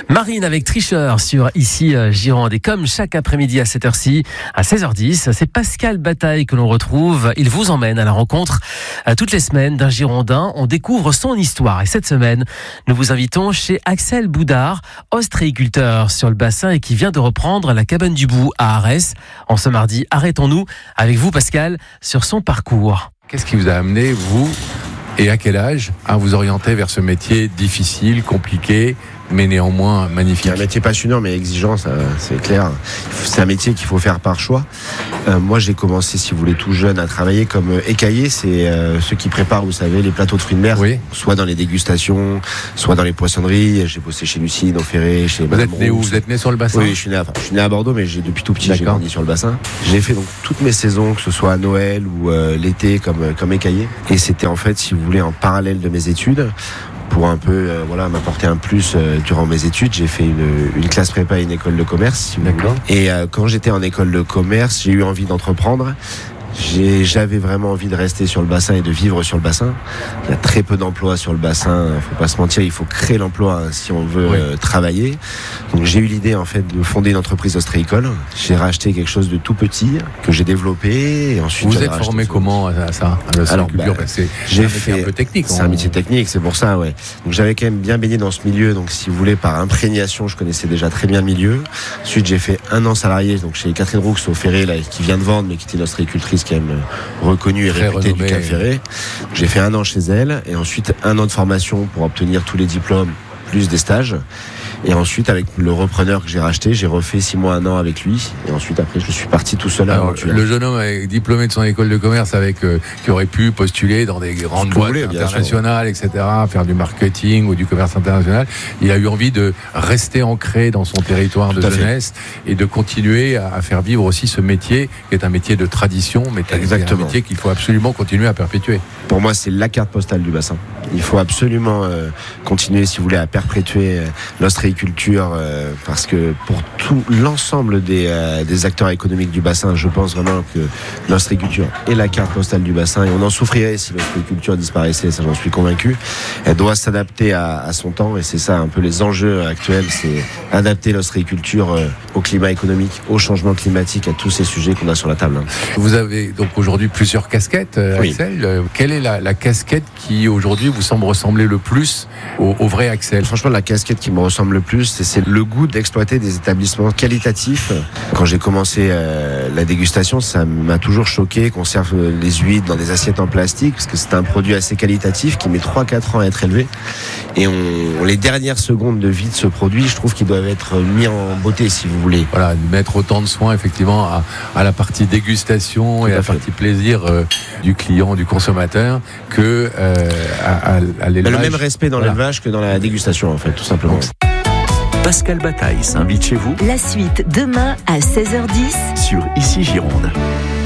Marine avec Tricheur sur Ici Gironde. Et comme chaque après-midi à cette heure-ci, à 16h10, c'est Pascal Bataille que l'on retrouve. Il vous emmène à la rencontre toutes les semaines d'un Girondin. On découvre son histoire. Et cette semaine, nous vous invitons chez Axel Boudard, ostréiculteur sur le bassin et qui vient de reprendre la cabane du Bout à Arès. En ce mardi, arrêtons-nous avec vous, Pascal, sur son parcours. Qu'est-ce qui vous a amené, vous, et à quel âge, à vous orienter vers ce métier difficile, compliqué, mais néanmoins magnifique? C'est un métier passionnant mais exigeant, ça, c'est clair. C'est un métier qu'il faut faire par choix. Moi, j'ai commencé, si vous voulez, tout jeune à travailler comme écaillé. C'est ceux qui préparent, vous savez, les plateaux de fruits de mer, oui. Soit dans les dégustations, soit dans les poissonneries. J'ai bossé chez Lucine, au Ferré, chez Vous Madame êtes né où? Vous êtes né sur le bassin? Oui, je suis né à Bordeaux, mais depuis tout petit, j'ai D'accord. grandi sur le bassin. J'ai fait donc toutes mes saisons, que ce soit à Noël ou l'été, comme écaillé. Et c'était en fait, si vous voulez, en parallèle de mes études. Pour un peu m'apporter un plus durant mes études, j'ai fait une classe prépa et une école de commerce, si vous D'accord. voulez. Et quand j'étais en école de commerce, j'ai eu envie d'entreprendre. J'avais vraiment envie de rester sur le bassin et de vivre sur le bassin. Il y a très peu d'emplois sur le bassin, faut pas se mentir, il faut créer l'emploi si on veut travailler. Donc j'ai eu l'idée en fait de fonder une entreprise ostréicole. J'ai racheté quelque chose de tout petit que j'ai développé et ensuite vous êtes formé comment à ça, à l'ostréiculture? J'ai un fait métier un peu technique. C'est un métier technique, c'est pour ça, ouais. Donc j'avais quand même bien baigné dans ce milieu, donc si vous voulez, par imprégnation, je connaissais déjà très bien le milieu. Ensuite, j'ai fait 1 an salarié, donc chez Catherine Roux au Ferré, là, qui vient de vendre, mais qui était une ostréicultrice quand même reconnue et très réputée renommée, du Cap Ferré. J'ai fait 1 an chez elle, et ensuite 1 an de formation pour obtenir tous les diplômes, plus des stages. Et ensuite, avec le repreneur que j'ai racheté, j'ai refait 6 mois, 1 an avec lui. Et ensuite, après, je suis parti tout seul à l'aventure. Le jeune homme diplômé de son école de commerce qui aurait pu postuler dans des grandes boîtes internationales, etc., faire du marketing ou du commerce international, il a eu envie de rester ancré dans son territoire de jeunesse et de continuer à faire vivre aussi ce métier qui est un métier de tradition, mais un métier qu'il faut absolument continuer à perpétuer. Pour moi, c'est la carte postale du bassin. Il faut absolument continuer, si vous voulez, à perpétuer l'ostréiculture, parce que pour tout l'ensemble des acteurs économiques du bassin, je pense vraiment que l'ostréiculture est la carte postale du bassin, et on en souffrirait si l'ostréiculture disparaissait, ça j'en suis convaincu. Elle doit s'adapter à son temps, et c'est ça un peu les enjeux actuels, c'est adapter l'ostréiculture au climat économique, au changement climatique, à tous ces sujets qu'on a sur la table. Vous avez donc aujourd'hui plusieurs casquettes, Axel. Quelle est la casquette qui aujourd'hui vous semble ressembler le plus au vrai Axel? Franchement, la casquette qui me ressemble le plus, c'est le goût d'exploiter des établissements qualitatifs. Quand j'ai commencé la dégustation, ça m'a toujours choqué qu'on serve les huîtres dans des assiettes en plastique, parce que c'est un produit assez qualitatif qui met 3-4 ans à être élevé. Et les dernières secondes de vie de ce produit, je trouve qu'ils doivent être mis en beauté, si vous voulez. Voilà, mettre autant de soin effectivement à la partie dégustation et à la partie plaisir du client, du consommateur, que à l'élevage. Le même respect dans l'élevage que dans la dégustation, en fait, tout simplement. Pascal Bataille s'invite chez vous. La suite demain à 16h10 sur Ici Gironde.